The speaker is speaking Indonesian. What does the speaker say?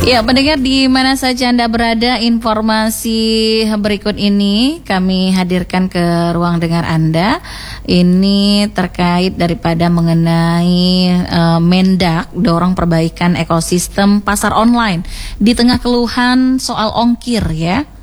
Ya, pendengar di mana saja Anda berada, informasi berikut ini kami hadirkan ke ruang dengar Anda. Ini terkait daripada mengenai Mendak dorong perbaikan ekosistem pasar online di tengah keluhan soal ongkir ya.